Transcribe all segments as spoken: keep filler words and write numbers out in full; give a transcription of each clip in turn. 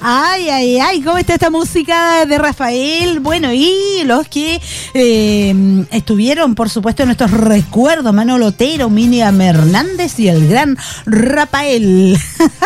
Ay, ay, ay, ¿cómo está esta música de Rafael? Bueno, y los que eh, estuvieron, por supuesto, en nuestros recuerdos, Manolo Otero, Miriam Hernández y el gran Rafael.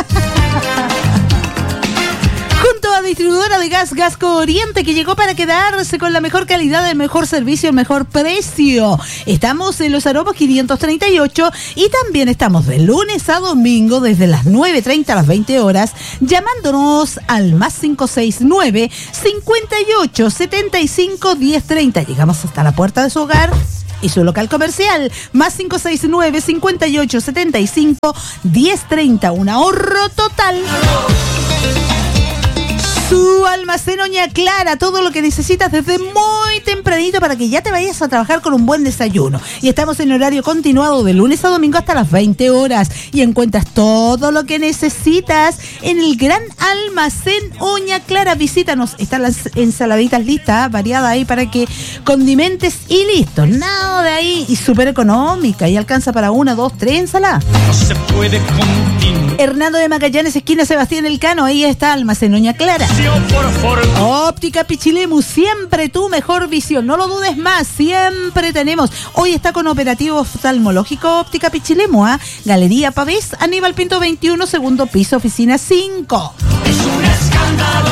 Junto a distribuidora de gas Gasco Oriente, que llegó para quedarse con la mejor calidad, el mejor servicio, el mejor precio. Estamos en Los Aromos quinientos treinta y ocho y también estamos de lunes a domingo desde las nueve treinta a las veinte horas, llamándonos al más cinco seis nueve, cincuenta y ocho, setenta y cinco, diez treinta. Llegamos hasta la puerta de su hogar y su local comercial, más cinco seis nueve, cincuenta y ocho, setenta y cinco, diez treinta. Un ahorro total. Su almacén Oña Clara, todo lo que necesitas desde muy tempranito para que ya te vayas a trabajar con un buen desayuno. Y estamos en horario continuado de lunes a domingo hasta las veinte horas. Y encuentras todo lo que necesitas en el gran almacén Oña Clara. Visítanos, están las ensaladitas listas, variadas ahí para que condimentes y listo. Nada de ahí, y súper económica, y alcanza para una, dos, tres ensaladas. No se puede continuar. Hernando de Magallanes, esquina Sebastián Elcano, ahí está almacén Oña Clara. Óptica Pichilemu, siempre tu mejor visión, no lo dudes más, siempre tenemos. Hoy está con operativo oftalmológico Óptica Pichilemu, ¿eh? Galería Pavés, Aníbal Pinto veintiuno, segundo piso, oficina cinco. Es un escándalo,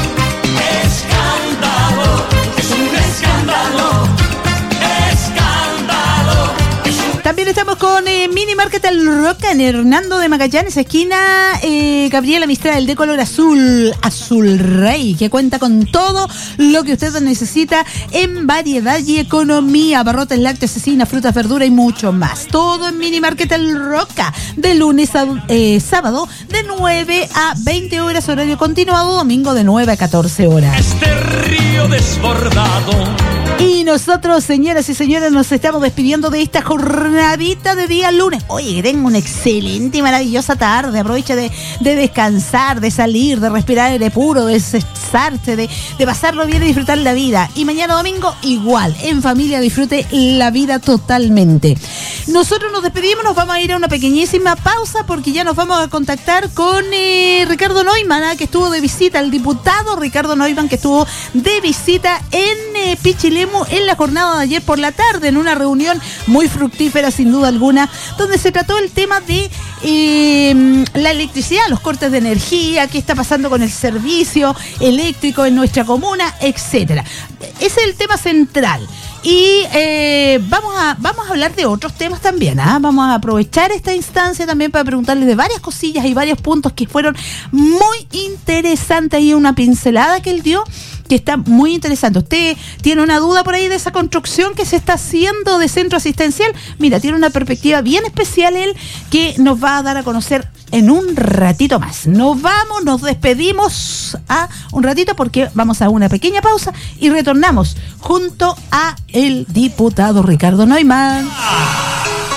escándalo, es un escándalo, escándalo. También estamos con eh, Mini Market El Roca en Hernando de Magallanes, esquina eh, Gabriela Mistral, de color azul, azul rey, que cuenta con todo lo que usted necesita en variedad y economía, barrotes, lácteos, cecina, frutas, verdura y mucho más. Todo en Mini Market El Roca, de lunes a eh, sábado, de nueve a veinte horas, horario continuado, domingo de nueve a catorce horas. Este río desbordado. Y nosotros, señoras y señores, nos estamos despidiendo de esta jornadita de día lunes. Oye, que tenga una excelente y maravillosa tarde. Aprovecha de, de descansar, de salir, de respirar aire puro, de cesarse, de, de pasarlo bien y disfrutar la vida. Y mañana domingo, igual, en familia, disfrute la vida totalmente. Nosotros nos despedimos, nos vamos a ir a una pequeñísima pausa porque ya nos vamos a contactar con eh, Ricardo Neumann, ¿eh? que estuvo de visita, el diputado Ricardo Neumann, que estuvo de visita en eh, Pichilemu en la jornada de ayer por la tarde, en una reunión muy fructífera sin duda alguna, donde se trató el tema de eh, la electricidad, los cortes de energía, qué está pasando con el servicio eléctrico en nuestra comuna, etcétera. Ese es el tema central. Y eh, vamos a vamos a hablar de otros temas también, ¿ah? Vamos a aprovechar esta instancia también para preguntarles de varias cosillas y varios puntos que fueron muy interesantes, y una pincelada que él dio que está muy interesante. ¿Usted tiene una duda por ahí de esa construcción que se está haciendo de centro asistencial? Mira, tiene una perspectiva bien especial él, que nos va a dar a conocer en un ratito más. Nos vamos, nos despedimos a un ratito porque vamos a una pequeña pausa y retornamos junto a el diputado Ricardo Neumann.